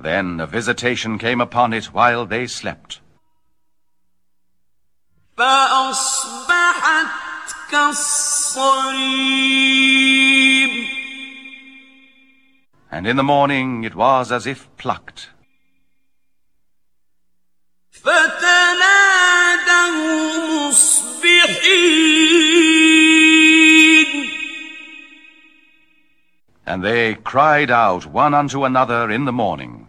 Then a visitation came upon it while they slept. فأصبحت كالصريم. And in the morning it was as if plucked. فتنادوا مصبحين. And they cried out one unto another in the morning.